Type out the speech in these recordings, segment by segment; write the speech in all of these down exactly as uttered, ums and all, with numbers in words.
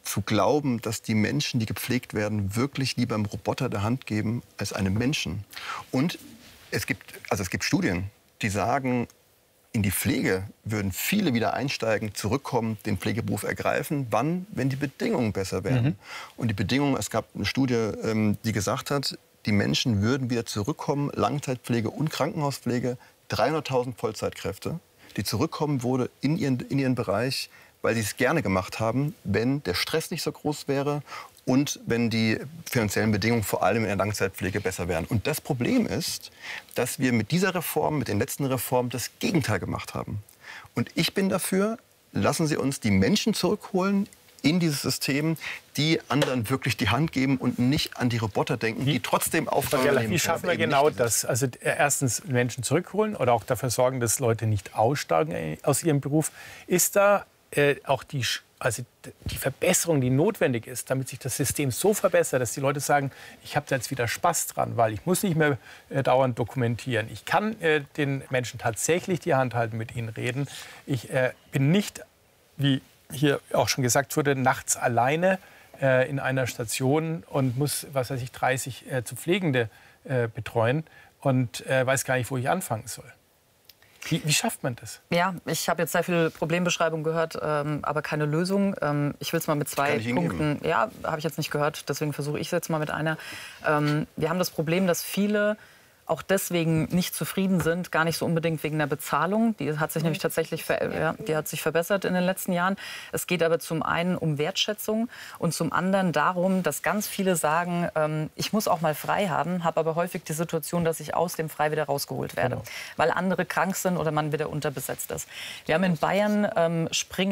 zu glauben, dass die Menschen, die gepflegt werden, wirklich lieber einem Roboter der Hand geben als einem Menschen. Und es gibt, also es gibt Studien, die sagen, in die Pflege würden viele wieder einsteigen, zurückkommen, den Pflegeberuf ergreifen. Wann? Wenn die Bedingungen besser werden. Mhm. Und die Bedingungen, es gab eine Studie, die gesagt hat, die Menschen würden wieder zurückkommen, Langzeitpflege und Krankenhauspflege, dreihunderttausend Vollzeitkräfte, die zurückkommen wurde in ihren, in ihren Bereich, weil sie es gerne gemacht haben, wenn der Stress nicht so groß wäre und wenn die finanziellen Bedingungen vor allem in der Langzeitpflege besser wären. Und das Problem ist, dass wir mit dieser Reform, mit den letzten Reformen, das Gegenteil gemacht haben. Und ich bin dafür, lassen Sie uns die Menschen zurückholen in dieses System, die anderen wirklich die Hand geben und nicht an die Roboter denken, wie, die trotzdem Aufgaben nehmen. Wie schaffen wir genau das? Also erstens Menschen zurückholen oder auch dafür sorgen, dass Leute nicht aussteigen aus ihrem Beruf. Ist da äh, auch die, also die Verbesserung, die notwendig ist, damit sich das System so verbessert, dass die Leute sagen, ich habe jetzt wieder Spaß dran, weil ich muss nicht mehr äh, dauernd dokumentieren. Ich kann äh, den Menschen tatsächlich die Hand halten, mit ihnen reden. Ich äh, bin nicht, wie hier auch schon gesagt wurde, nachts alleine äh, in einer Station und muss, was weiß ich, dreißig äh, zu Pflegende äh, betreuen und äh, weiß gar nicht, wo ich anfangen soll. Wie, wie schafft man das? Ja, ich habe jetzt sehr viele Problembeschreibungen gehört, ähm, aber keine Lösung. Ähm, ich will es mal mit zwei Punkten. Geben. Ja, habe ich jetzt nicht gehört, deswegen versuche ich es jetzt mal mit einer. Ähm, wir haben das Problem, dass viele auch deswegen nicht zufrieden sind, gar nicht so unbedingt wegen der Bezahlung. Die hat sich nämlich tatsächlich ver ja, die hat sich verbessert in den letzten Jahren. Es geht aber zum einen um Wertschätzung und zum anderen darum, dass ganz viele sagen, ähm, ich muss auch mal frei haben, habe aber häufig die Situation, dass ich aus dem Frei wieder rausgeholt werde, genau. weil andere krank sind oder man wieder unterbesetzt ist. Wir haben in Bayern ähm,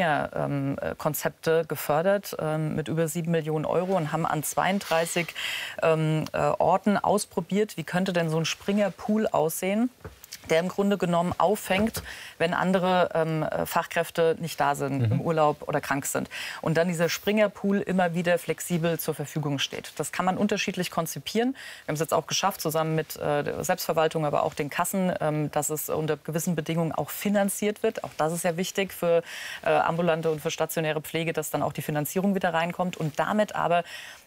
Springer-Konzepte ähm, gefördert ähm, mit über sieben Millionen Euro und haben an zweiunddreißig ähm, äh, Orten ausprobiert, wie könnte denn so ein Springer-Pool aussehen, der im Grunde genommen auffängt, wenn andere ähm, Fachkräfte nicht da sind, mhm. im Urlaub oder krank sind. Und dann dieser Springer-Pool immer wieder flexibel zur Verfügung steht. Das kann man unterschiedlich konzipieren. Wir haben es jetzt auch geschafft, zusammen mit äh, der Selbstverwaltung, aber auch den Kassen, ähm, dass es unter gewissen Bedingungen auch finanziert wird. Auch das ist ja wichtig für äh, ambulante und für stationäre Pflege, dass dann auch die Finanzierung wieder reinkommt und damit aber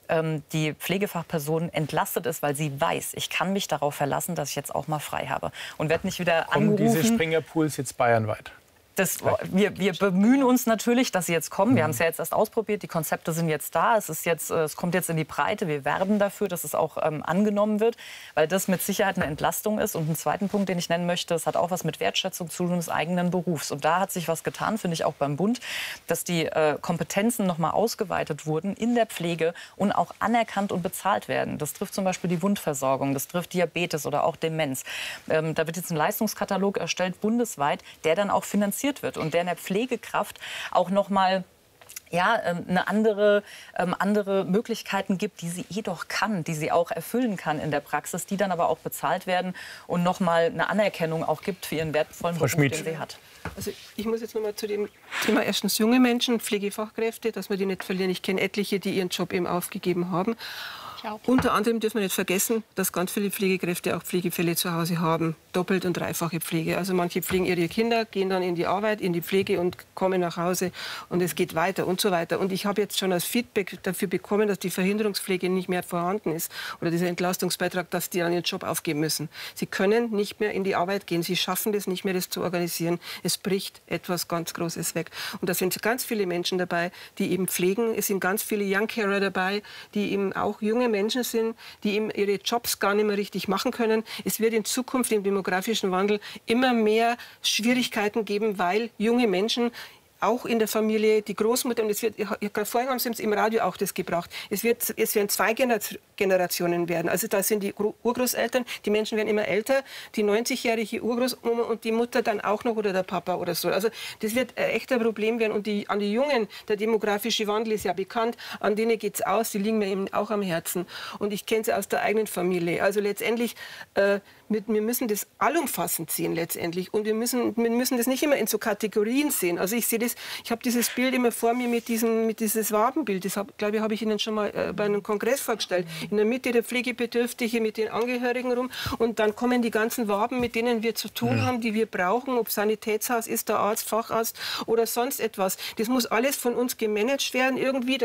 die Pflegefachperson entlastet ist, weil sie weiß, ich kann mich darauf verlassen, dass ich jetzt auch mal frei habe. Und werde nicht wieder Kommen angerufen. Diese Springer-Pools jetzt bayernweit? Das, wir, wir bemühen uns natürlich, dass sie jetzt kommen. Wir haben es ja jetzt erst ausprobiert. Die Konzepte sind jetzt da. Es, ist jetzt, es kommt jetzt in die Breite. Wir werben dafür, dass es auch ähm, angenommen wird, weil das mit Sicherheit eine Entlastung ist. Und einen zweiten Punkt, den ich nennen möchte, es hat auch was mit Wertschätzung zu tun des eigenen Berufs. Und da hat sich was getan, finde ich auch beim Bund, dass die äh, Kompetenzen noch mal ausgeweitet wurden in der Pflege und auch anerkannt und bezahlt werden. Das trifft zum Beispiel die Wundversorgung, das trifft Diabetes oder auch Demenz. Ähm, da wird jetzt ein Leistungskatalog erstellt, bundesweit, der dann auch finanziert wird und der in der Pflegekraft auch noch mal ja, ähm, eine andere, ähm, andere Möglichkeiten gibt, die sie eh doch kann, die sie auch erfüllen kann in der Praxis, die dann aber auch bezahlt werden und noch mal eine Anerkennung auch gibt für ihren wertvollen Beruf, den sie hat. Also ich muss jetzt noch mal zu dem Thema erstens junge Menschen, Pflegefachkräfte, dass wir die nicht verlieren. Ich kenne etliche, die ihren Job eben aufgegeben haben. Unter anderem dürfen wir nicht vergessen, dass ganz viele Pflegekräfte auch Pflegefälle zu Hause haben. Doppelt- und dreifache Pflege. Also manche pflegen ihre Kinder, gehen dann in die Arbeit, in die Pflege und kommen nach Hause. Und es geht weiter und so weiter. Und ich habe jetzt schon als Feedback dafür bekommen, dass die Verhinderungspflege nicht mehr vorhanden ist. Oder dieser Entlastungsbeitrag, dass die dann ihren Job aufgeben müssen. Sie können nicht mehr in die Arbeit gehen. Sie schaffen das nicht mehr, das zu organisieren. Es bricht etwas ganz Großes weg. Und da sind ganz viele Menschen dabei, die eben pflegen. Es sind ganz viele Young Carer dabei, die eben auch junge Menschen sind, die eben ihre Jobs gar nicht mehr richtig machen können. Es wird in Zukunft im demografischen Wandel immer mehr Schwierigkeiten geben, weil junge Menschen auch in der Familie, die Großmutter, und es wird, vorhin haben Sie im Radio auch das gebracht, es, wird, es werden zwei Generationen werden. Also da sind die Urgroßeltern, die Menschen werden immer älter, die neunzigjährige Urgroßoma und die Mutter dann auch noch oder der Papa oder so. Also das wird ein echter Problem werden. Und die, an die Jungen, der demografische Wandel ist ja bekannt, an denen geht es aus, die liegen mir eben auch am Herzen. Und ich kenne sie aus der eigenen Familie. Also letztendlich, äh, mit, wir müssen das allumfassend sehen letztendlich. Und wir müssen, wir müssen das nicht immer in so Kategorien sehen. Also ich sehe das, ich habe dieses Bild immer vor mir mit diesem, mit dieses Wabenbild. Das hab, glaube ich, habe ich Ihnen schon mal äh, bei einem Kongress vorgestellt. In der Mitte der Pflegebedürftige mit den Angehörigen rum. Und dann kommen die ganzen Waben, mit denen wir zu tun haben, die wir brauchen. Ob Sanitätshaus ist, der Arzt, Facharzt oder sonst etwas. Das muss alles von uns gemanagt werden irgendwie.